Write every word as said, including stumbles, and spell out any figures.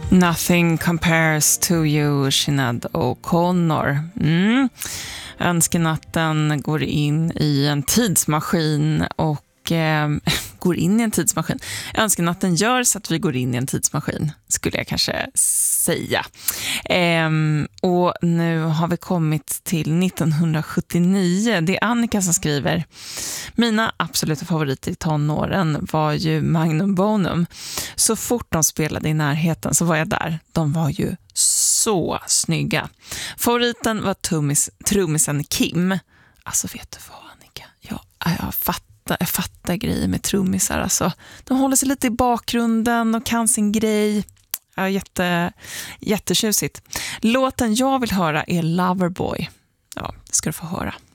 Nothing compares to you, Sinéad O'Connor. Mm. Önskenatten går in i en tidsmaskin och eh, går in i en tidsmaskin. Önskenatten gör så att vi går in i en tidsmaskin, skulle jag kanske säga. Eh, och nu har vi kommit till nittonhundrasjuttionio. Det är Annika som skriver: mina absoluta favoriter i tonåren var ju Magnum Bonum. Så fort de spelade i närheten så var jag där. De var ju så snygga. Favoriten var trummis, trummisen Kim. Alltså vet du vad, Annika? Jag, jag, fattar, jag fattar grejer med trummisar. Alltså, de håller sig lite i bakgrunden och kan sin grej. Ja, jätte, jättetjusigt. Låten jag vill höra är Loverboy. Ja, det ska du få höra.